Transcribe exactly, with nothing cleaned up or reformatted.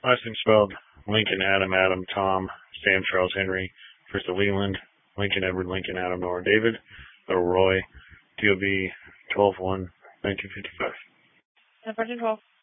Last name spelled Lincoln, Adam, Adam, Tom, Sam, Charles, Henry, first of Leland, Lincoln, Edward, Lincoln, Adam, Nora, David, little Roy, D O B twelve one nineteen fifty-five. ten fourteen twelve.